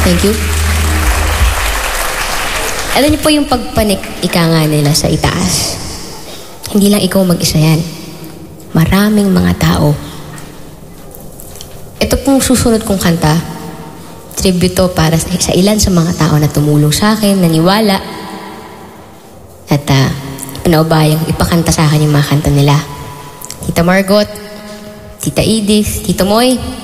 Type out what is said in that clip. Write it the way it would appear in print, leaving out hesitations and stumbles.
Thank you. Alam niyo po yung pagpanik-ika nga nila sa itaas. Hindi lang ikaw mag-isa yan. Maraming mga tao. Ito pong susunod kong kanta, tribute to para sa ilan sa mga tao na tumulong sa akin, naniwala, at pinaubayang ipakanta sa akin yung mga kanta nila. Tita Margot, Tita Edith, Tito Moy,